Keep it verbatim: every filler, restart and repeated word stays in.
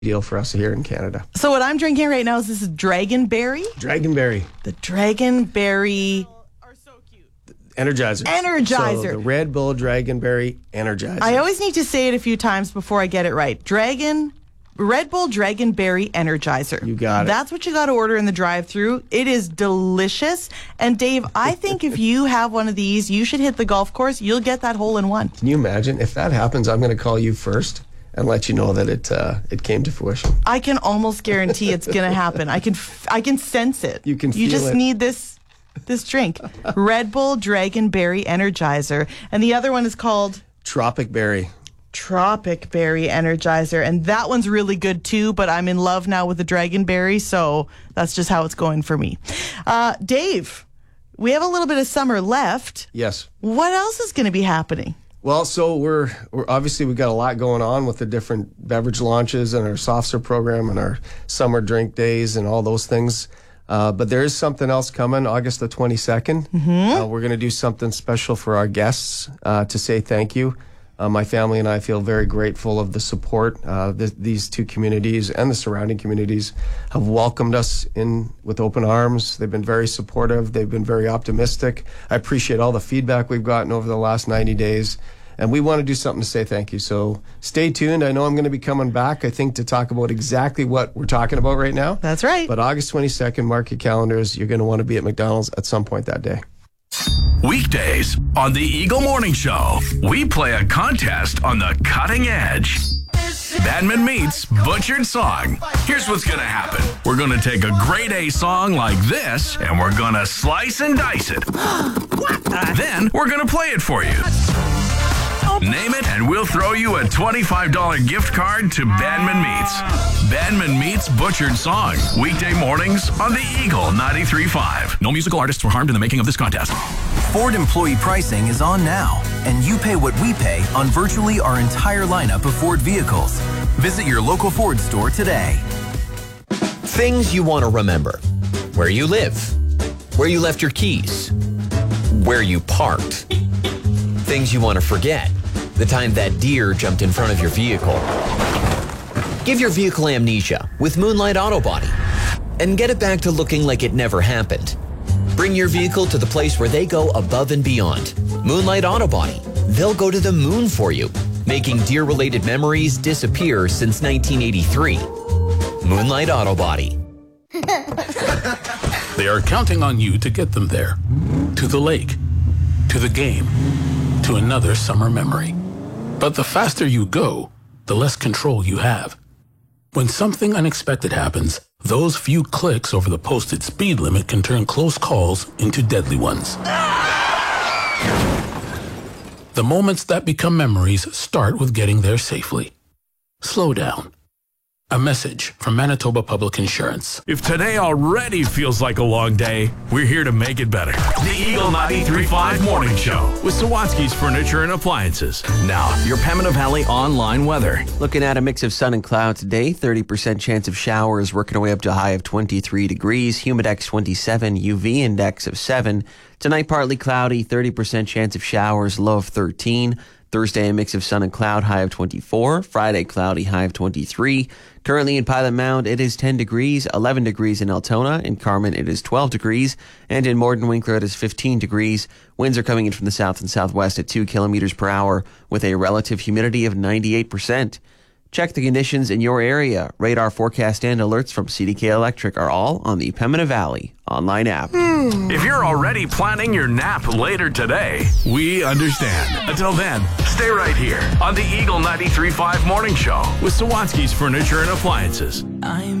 deal for us here in Canada. So what I'm drinking right now is this is Dragonberry. Dragonberry. The Dragonberry Energizer. Energizer. So the Red Bull Dragonberry Energizer. I always need to say it a few times before I get it right. Dragon, Red Bull Dragonberry Energizer. You got it. That's what you got to order in the drive-thru. It is delicious. And Dave, I think if you have one of these, you should hit the golf course. You'll get that hole in one. Can you imagine? If that happens, I'm going to call you first and let you know that it uh, it came to fruition. I can almost guarantee it's going to happen. I can f- I can sense it. You can You feel just it. need this this drink. Red Bull Dragonberry Energizer. And the other one is called Tropic Berry. Tropic Berry Energizer. And that one's really good too, but I'm in love now with the Dragonberry, so that's just how it's going for me. Uh, Dave, we have a little bit of summer left. Yes. What else is going to be happening? Well, so we're, we're obviously we've got a lot going on with the different beverage launches and our soft serve program and our summer drink days and all those things. Uh, but there is something else coming, August the twenty-second. Mm-hmm. Uh, we're going to do something special for our guests uh, to say thank you. Uh, my family and I feel very grateful of the support. Uh, th- these two communities and the surrounding communities have welcomed us in with open arms. They've been very supportive. They've been very optimistic. I appreciate all the feedback we've gotten over the last ninety days. And we want to do something to say thank you. So stay tuned. I know I'm going to be coming back, I think, to talk about exactly what we're talking about right now. That's right. But August twenty-second, mark your calendars. You're going to want to be at McDonald's at some point that day. Weekdays on the Eagle Morning Show, we play a contest on the cutting edge. Badman meets Butchered Song. Here's what's going to happen. We're going to take a grade A song like this, and we're going to slice and dice it. Then we're going to play it for you. Name it, and we'll throw you a twenty-five dollars gift card to Badman Meets. Badman Meets Butchered Song. Weekday mornings on the Eagle ninety-three point five. No musical artists were harmed in the making of this contest. Ford employee pricing is on now, and you pay what we pay on virtually our entire lineup of Ford vehicles. Visit your local Ford store today. Things you want to remember. Where you live. Where you left your keys. Where you parked. Things you want to forget. The time that deer jumped in front of your vehicle. Give your vehicle amnesia with Moonlight Auto Body and get it back to looking like it never happened. Bring your vehicle to the place where they go above and beyond. Moonlight Auto Body. They'll go to the moon for you, making deer-related memories disappear since nineteen eighty-three. Moonlight Auto Body. They are counting on you to get them there. To the lake. To the game. To another summer memory. But the faster you go, the less control you have. When something unexpected happens, those few clicks over the posted speed limit can turn close calls into deadly ones. The moments that become memories start with getting there safely. Slow down. A message from Manitoba Public Insurance. If today already feels like a long day, we're here to make it better. The Eagle ninety-three point five Morning Show with Sawatsky's Furniture and Appliances. Now, your Pembina Valley online weather. Looking at a mix of sun and cloud today, thirty percent chance of showers, working our way up to a high of twenty-three degrees, humidex twenty-seven, U V index of seven. Tonight, partly cloudy, thirty percent chance of showers, low of thirteen. Thursday, a mix of sun and cloud, high of twenty-four. Friday, cloudy, high of twenty-three. Currently in Pilot Mound, it is ten degrees, eleven degrees in Altona. In Carmen, it is twelve degrees. And in Morden Winkler, it is fifteen degrees. Winds are coming in from the south and southwest at two kilometers per hour with a relative humidity of ninety-eight percent. Check the conditions in your area. Radar forecast and alerts from C D K Electric are all on the Pembina Valley online app. If you're already planning your nap later today, we understand. Until then, stay right here on the Eagle ninety-three point five Morning Show with Sawatsky's Furniture and Appliances. I'm